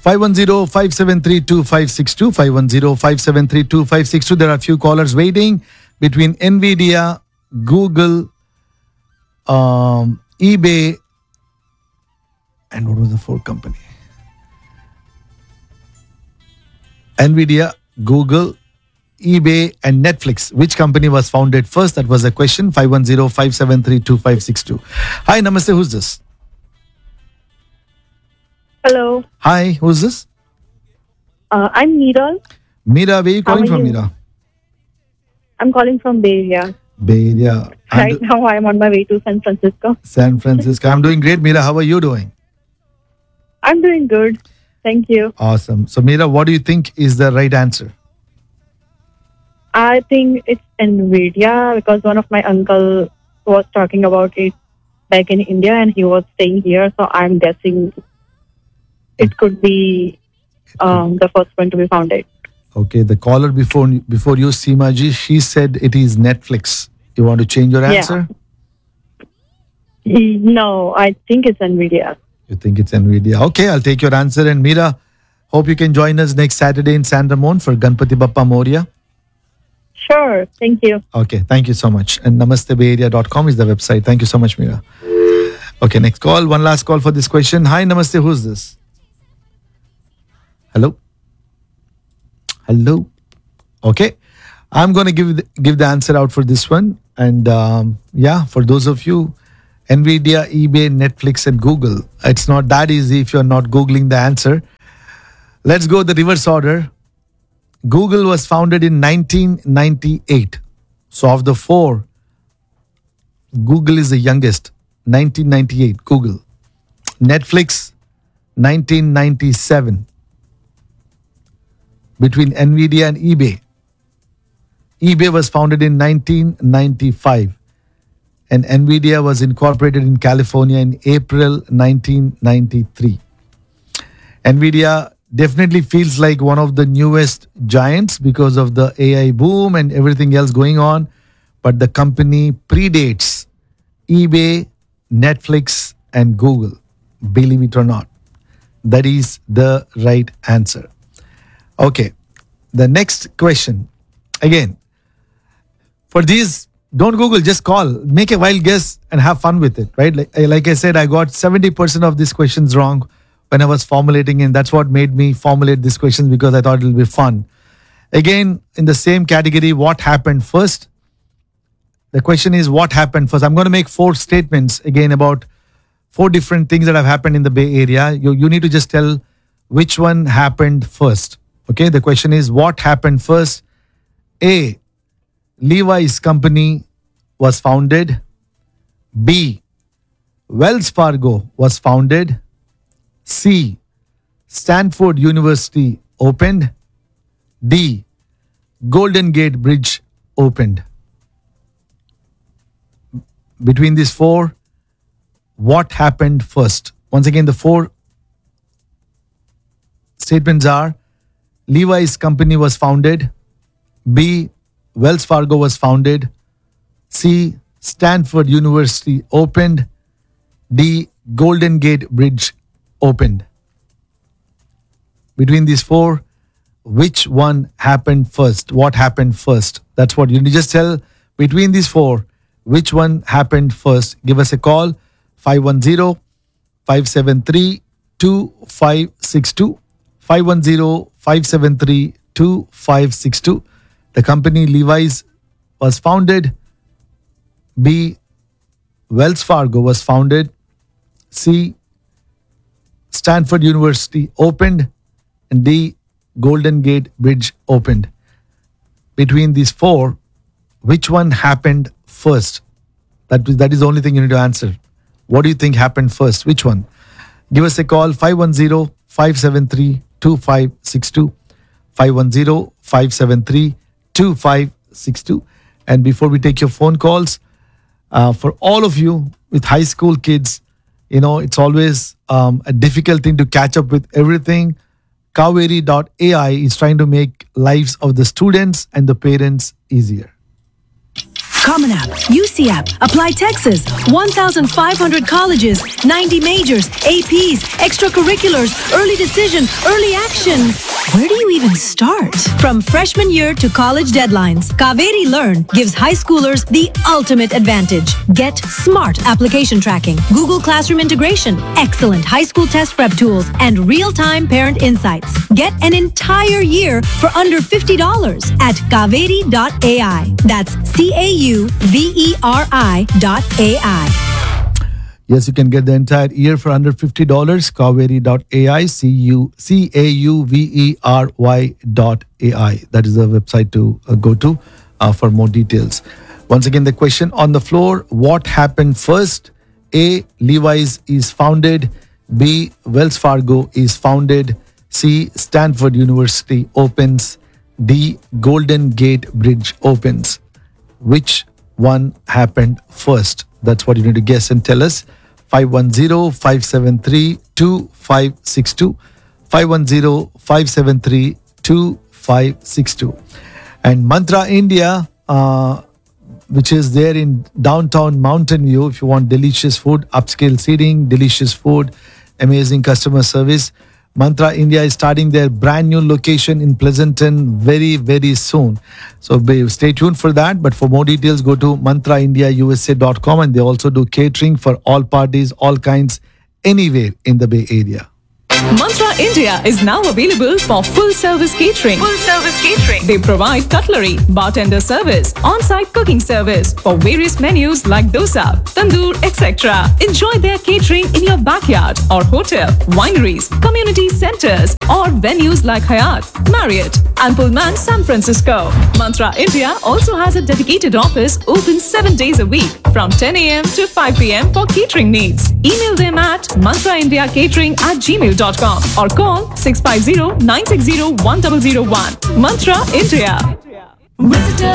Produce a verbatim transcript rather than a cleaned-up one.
five one zero, five seven three, two five six two. five one zero, five seven three, two five six two. There are a few callers waiting between NVIDIA, Google, um, eBay, and what was the fourth company? NVIDIA, Google, eBay, and Netflix. Which company was founded first? That was the question. five one zero, five seven three, two five six two. Hi, namaste. Who's this? Hello. Hi, who's this? Uh, I'm Neeral. Mira, where are you How calling are from, you? Mira? I'm calling from Bay Area. Bay Area. I'm Right do- now, I'm on my way to San Francisco. San Francisco. I'm doing great, Mira. How are you doing? I'm doing good. Thank you. Awesome. So, Mira, what do you think is the right answer? I think it's NVIDIA because one of my uncle was talking about it back in India and he was staying here. So I'm guessing it could be um, the first one to be founded. Okay, the caller before before you, Seema ji, she said it is Netflix. You want to change your Yeah. answer? No, I think it's NVIDIA. You think it's NVIDIA. Okay, I'll take your answer. And Mira, hope you can join us next Saturday in San Ramon for Ganpati Bappa Moria. Sure. Thank you. Okay, thank you so much. And namaste bay area dot com is the website. Thank you so much, Mira. Okay, next call. One last call for this question. Hi, namaste. Who's this? Hello? Hello? Okay. I'm going to give the, give the answer out for this one. And um, yeah, for those of you, NVIDIA, eBay, Netflix, and Google. It's not that easy if you're not Googling the answer. Let's go the reverse order. Google was founded in nineteen ninety-eight. So of the four, Google is the youngest. nineteen ninety-eight, Google. Netflix, nineteen ninety-seven. Between NVIDIA and eBay. eBay was founded in nineteen ninety-five. And NVIDIA was incorporated in California in April nineteen ninety-three. NVIDIA definitely feels like one of the newest giants because of the A I boom and everything else going on. But the company predates eBay, Netflix, and Google. Believe it or not. That is the right answer. Okay. The next question. Again, for these, don't Google, just call. Make a wild guess and have fun with it, right? Like, like I said, I got seventy percent of these questions wrong when I was formulating, and that's what made me formulate these questions because I thought it will be fun. Again, in the same category, what happened first? The question is, what happened first? I'm going to make four statements again about four different things that have happened in the Bay Area. You, you need to just tell which one happened first. Okay, the question is, what happened first? A, Levi's company was founded. B, Wells Fargo was founded. C, Stanford University opened. D, Golden Gate Bridge opened. Between these four, what happened first? Once again, the four statements are: Levi's company was founded. B, Wells Fargo was founded. C, Stanford University opened. D, Golden Gate Bridge opened. Between these four, which one happened first? What happened first? That's what you need. Just tell between these four, which one happened first. Give us a call, five one zero, five seven three, two five six two, five one zero, five seven three, two five six two. The company Levi's was founded. B, Wells Fargo was founded. C, Stanford University opened. And D, Golden Gate Bridge opened. Between these four, which one happened first? That, that is the only thing you need to answer. What do you think happened first? Which one? Give us a call, five one zero, five seven three, two five six two, five one zero, five seven three, two five six two. And before we take your phone calls, uh, for all of you with high school kids, you know, it's always um, a difficult thing to catch up with everything. Kaveri dot A I is trying to make lives of the students and the parents easier. Common App, U C App, Apply Texas, one thousand five hundred colleges, ninety majors, A Ps, extracurriculars, early decision, early action. Where do you even start? From freshman year to college deadlines, Kaveri Learn gives high schoolers the ultimate advantage. Get smart application tracking, Google Classroom integration, excellent high school test prep tools, and real-time parent insights. Get an entire year for under fifty dollars at kaveri dot a i. That's C A U V E R I dot A I. Yes, you can get the entire year for under fifty dollars. Kaveri dot A I, C U C A U V E R Y dot A I. That is the website to uh, go to uh, for more details. Once again, the question on the floor: what happened first? A. Levi's is founded. B. Wells Fargo is founded. C. Stanford University opens. D. Golden Gate Bridge opens. Which one happened first? That's what you need to guess and tell us. five one zero, five seven three, two five six two. five one zero, five seven three, two five six two. And Mantra India, uh, which is there in downtown Mountain View, if you want delicious food, upscale seating, delicious food, amazing customer service. Mantra India is starting their brand new location in Pleasanton very, very soon. So be, stay tuned for that. But for more details, go to mantra india u s a dot com, and they also do catering for all parties, all kinds, anywhere in the Bay Area. Mantra India is now available for full-service catering. Full-service catering. They provide cutlery, bartender service, on-site cooking service for various menus like dosa, tandoor, et cetera. Enjoy their catering in your backyard or hotel, wineries, community centers, or venues like Hyatt, Marriott, and Pullman San Francisco. Mantra India also has a dedicated office open seven days a week from ten a.m. to five p.m. for catering needs. Email them at mantraindiacatering at gmail dot com or call six five zero, nine six zero, one zero zero one. Mantra India. Visitor